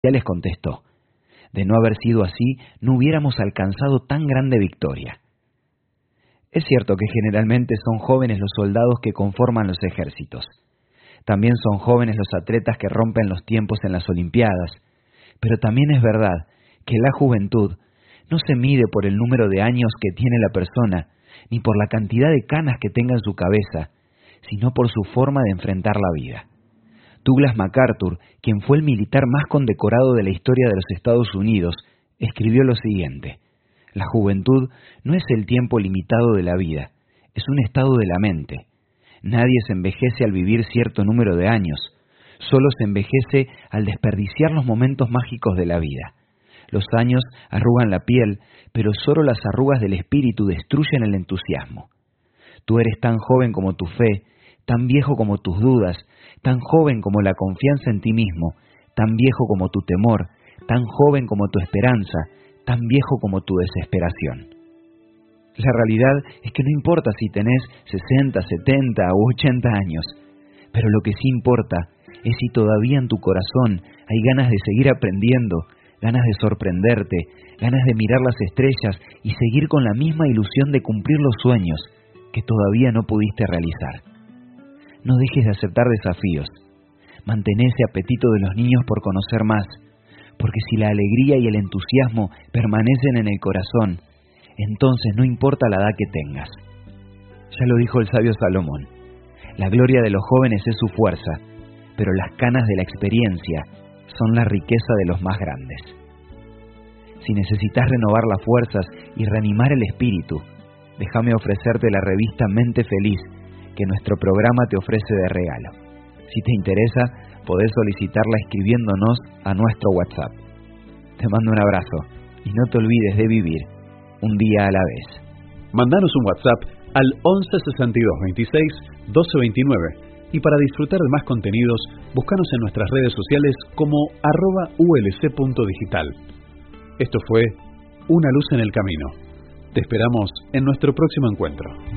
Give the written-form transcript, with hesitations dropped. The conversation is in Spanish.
les contestó: de no haber sido así, no hubiéramos alcanzado tan grande victoria. Es cierto que generalmente son jóvenes los soldados que conforman los ejércitos. También son jóvenes los atletas que rompen los tiempos en las Olimpiadas. Pero también es verdad que la juventud no se mide por el número de años que tiene la persona, ni por la cantidad de canas que tenga en su cabeza, sino por su forma de enfrentar la vida. Douglas MacArthur, quien fue el militar más condecorado de la historia de los Estados Unidos, escribió lo siguiente: la juventud no es el tiempo limitado de la vida, es un estado de la mente. Nadie se envejece al vivir cierto número de años, solo se envejece al desperdiciar los momentos mágicos de la vida. Los años arrugan la piel, pero solo las arrugas del espíritu destruyen el entusiasmo. Tú eres tan joven como tu fe, tan viejo como tus dudas, tan joven como la confianza en ti mismo, tan viejo como tu temor, tan joven como tu esperanza, tan viejo como tu desesperación. La realidad es que no importa si tenés 60, 70 u 80 años, pero lo que sí importa es si todavía en tu corazón hay ganas de seguir aprendiendo, ganas de sorprenderte, ganas de mirar las estrellas y seguir con la misma ilusión de cumplir los sueños que todavía no pudiste realizar. No dejes de aceptar desafíos. Mantén ese apetito de los niños por conocer más, porque si la alegría y el entusiasmo permanecen en el corazón, entonces no importa la edad que tengas. Ya lo dijo el sabio Salomón: la gloria de los jóvenes es su fuerza, pero las canas de la experiencia son la riqueza de los más grandes. Si necesitas renovar las fuerzas y reanimar el espíritu, déjame ofrecerte la revista Mente Feliz que nuestro programa te ofrece de regalo. Si te interesa, podés solicitarla escribiéndonos a nuestro WhatsApp. Te mando un abrazo y no te olvides de vivir un día a la vez. Mandanos un WhatsApp al 11 62 26 12 29 y para disfrutar de más contenidos, búscanos en nuestras redes sociales como @ulc.digital. Esto fue Una luz en el camino. Te esperamos en nuestro próximo encuentro.